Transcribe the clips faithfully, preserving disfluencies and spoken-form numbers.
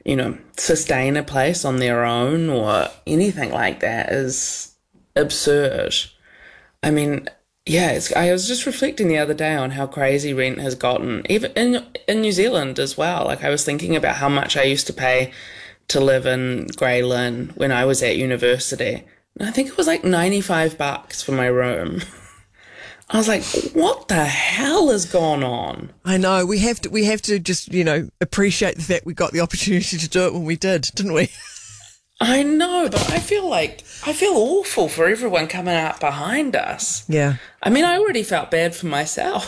you know, sustain a place on their own or anything like that is absurd. I mean, yeah, it's, I was just reflecting the other day on how crazy rent has gotten, even in in New Zealand as well. Like I was thinking about how much I used to pay to live in Grey Lynn when I was at university. And I think it was like ninety-five bucks for my room. I was like, what the hell has gone on? I know. We have to we have to just, you know, appreciate the fact we got the opportunity to do it when we did, didn't we? I know, but I feel like, I feel awful for everyone coming out behind us. Yeah. I mean, I already felt bad for myself.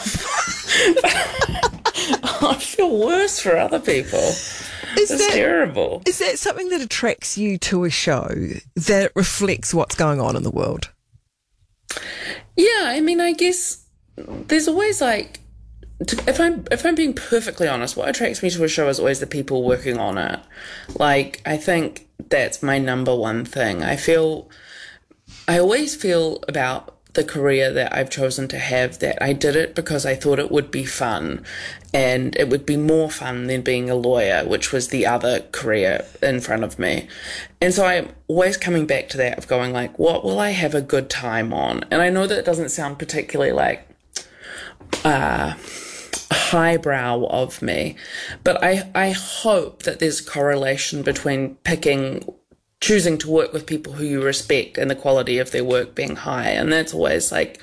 I feel worse for other people. Is it's that, terrible. Is that something that attracts you to a show, that reflects what's going on in the world? Yeah, I mean, I guess there's always like, to, if I'm if I'm being perfectly honest, what attracts me to a show is always the people working on it. Like, I think that's my number one thing. I feel, I always feel about the career that I've chosen to have that I did it because I thought it would be fun, and it would be more fun than being a lawyer, which was the other career in front of me. And so I'm always coming back to that of going like, what will I have a good time on? And I know that doesn't sound particularly like uh, highbrow of me, but I, I hope that there's a correlation between picking choosing to work with people who you respect and the quality of their work being high. And that's always like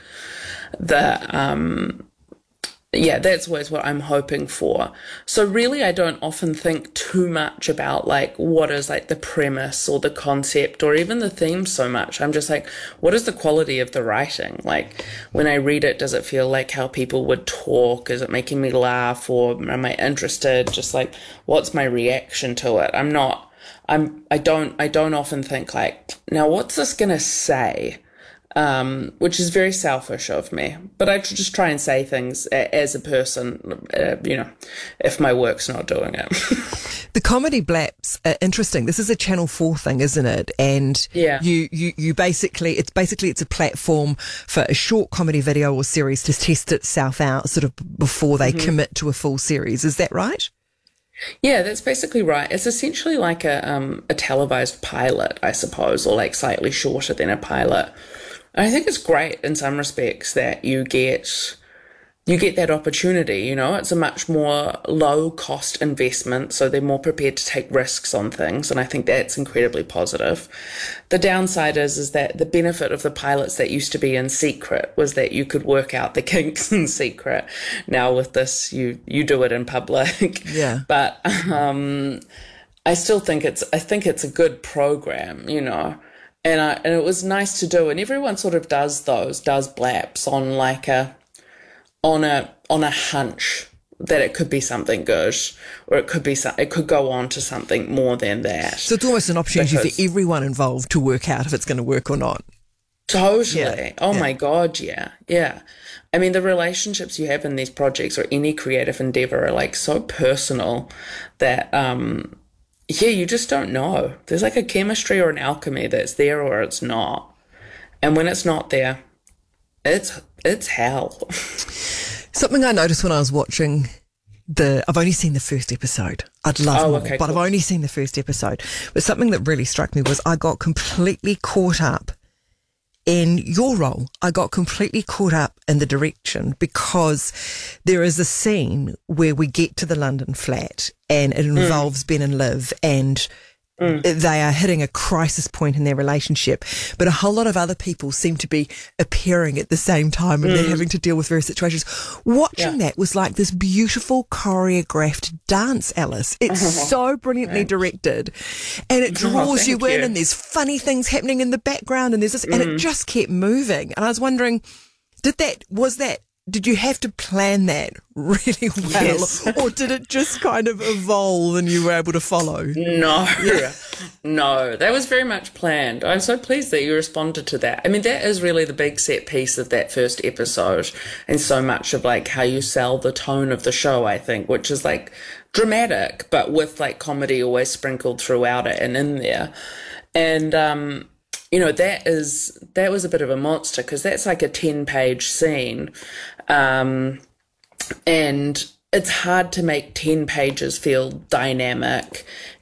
the, um, yeah, that's always what I'm hoping for. So really, I don't often think too much about like what is like the premise or the concept or even the theme so much. I'm just like, what is the quality of the writing? Like when I read it, does it feel like how people would talk? Is it making me laugh, or am I interested? Just like, what's my reaction to it? I'm not, I'm, I don't, I don't often think like, now what's this going to say? Um, which is very selfish of me, but I just try and say things a, as a person, uh, you know, if my work's not doing it. The comedy Blaps are interesting. This is a Channel four thing, isn't it? And yeah. you, you, you basically, it's basically, it's a platform for a short comedy video or series to test itself out sort of before they mm-hmm. commit to a full series. Is that right? Yeah, that's basically right. It's essentially like a um, a televised pilot, I suppose, or like slightly shorter than a pilot. And I think it's great in some respects that you get you get that opportunity. You know, it's a much more low cost investment, so they're more prepared to take risks on things, and I think that's incredibly positive. The downside is is that the benefit of the pilots that used to be in secret was that you could work out the kinks in secret. Now with this, you you do it in public. Yeah. But um, I still think it's I think it's a good program. You know. And I, and it was nice to do, and everyone sort of does those, does Blaps on like a, on a, on a hunch that it could be something good, or it could be, some, it could go on to something more than that. So it's almost an opportunity because, for everyone involved to work out if it's going to work or not. Totally. Yeah. Oh yeah. my God. Yeah. Yeah. I mean, the relationships you have in these projects or any creative endeavor are like so personal that, um, yeah, you just don't know. There's like a chemistry or an alchemy that's there or it's not. And when it's not there, it's it's hell. Something I noticed when I was watching the... I've only seen the first episode. I'd love oh, more, okay, but cool. I've only seen the first episode. But something that really struck me was I got completely caught up in your role. I got completely caught up in the direction, because there is a scene where we get to the London flat and it involves mm. Ben and Liv, and mm. they are hitting a crisis point in their relationship, but a whole lot of other people seem to be appearing at the same time, and mm. they're having to deal with various situations. Watching yeah. that was like this beautiful choreographed dance, Alice. It's oh, so brilliantly thanks. directed, and it draws oh, you in, you. and there's funny things happening in the background, and there's this, mm. and it just kept moving. And I was wondering, did that, was that, did you have to plan that really well, yes. or did it just kind of evolve and you were able to follow? No, yeah. no, that was very much planned. I'm so pleased that you responded to that. I mean, that is really the big set piece of that first episode, and so much of like how you sell the tone of the show, I think, which is like dramatic, but with like comedy always sprinkled throughout it and in there. And, um, you know, that is, that was a bit of a monster, because that's like a ten page scene. Um, and it's hard to make ten pages feel dynamic